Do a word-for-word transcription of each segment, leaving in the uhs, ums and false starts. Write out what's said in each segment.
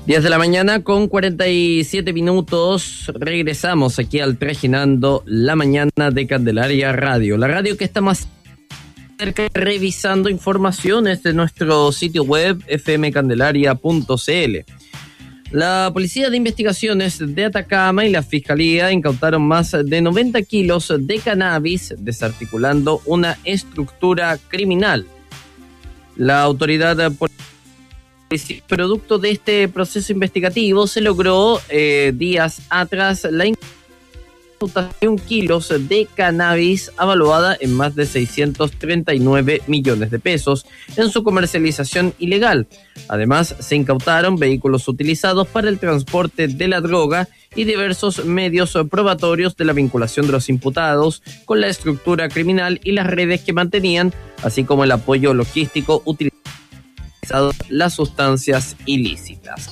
diez de la mañana con cuarenta y siete minutos. Regresamos aquí al Trajinando la Mañana de Candelaria Radio. La radio que está más cerca, revisando informaciones de nuestro sitio web f m candelaria punto c l. La Policía de Investigaciones de Atacama y la Fiscalía incautaron más de noventa kilos de cannabis, desarticulando una estructura criminal. La autoridad policial, producto de este proceso investigativo, se logró eh, días atrás la incautación de un kilos de cannabis avaluada en más de seiscientos treinta y nueve millones de pesos en su comercialización ilegal. Además, se incautaron vehículos utilizados para el transporte de la droga y diversos medios probatorios de la vinculación de los imputados con la estructura criminal y las redes que mantenían, así como el apoyo logístico utilizado las sustancias ilícitas.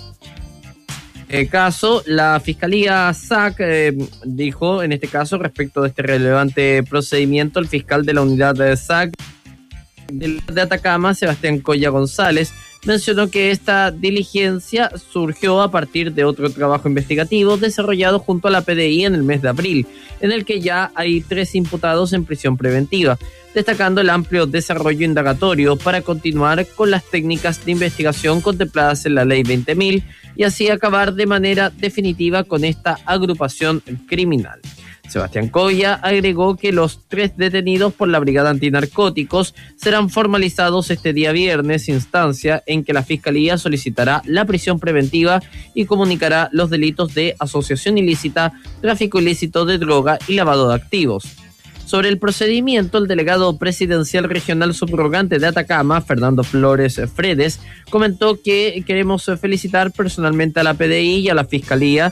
En caso, la Fiscalía S A C eh, dijo, en este caso, respecto de este relevante procedimiento, el fiscal de la unidad de S A C de, de Atacama, Sebastián Coya González, mencionó que esta diligencia surgió a partir de otro trabajo investigativo desarrollado junto a la P D I en el mes de abril, en el que ya hay tres imputados en prisión preventiva, destacando el amplio desarrollo indagatorio para continuar con las técnicas de investigación contempladas en la Ley veinte mil y así acabar de manera definitiva con esta agrupación criminal. Sebastián Coya agregó que los tres detenidos por la Brigada Antinarcóticos serán formalizados este día viernes, instancia en que la Fiscalía solicitará la prisión preventiva y comunicará los delitos de asociación ilícita, tráfico ilícito de droga y lavado de activos. Sobre el procedimiento, el delegado presidencial regional subrogante de Atacama, Fernando Flores Fredes, comentó que queremos felicitar personalmente a la P D I y a la Fiscalía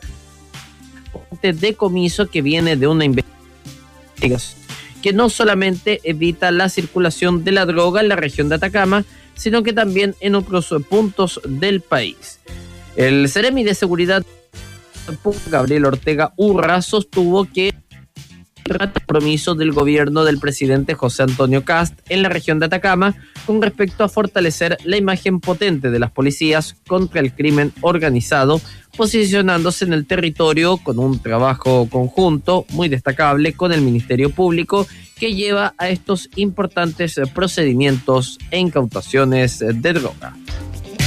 de decomiso que viene de una investigación que no solamente evita la circulación de la droga en la región de Atacama, sino que también en otros puntos del país. El Seremi de Seguridad, Gabriel Ortega Urra, sostuvo que el compromiso del gobierno del presidente José Antonio Kast en la región de Atacama con respecto a fortalecer la imagen potente de las policías contra el crimen organizado, posicionándose en el territorio con un trabajo conjunto muy destacable con el Ministerio Público que lleva a estos importantes procedimientos e incautaciones de droga.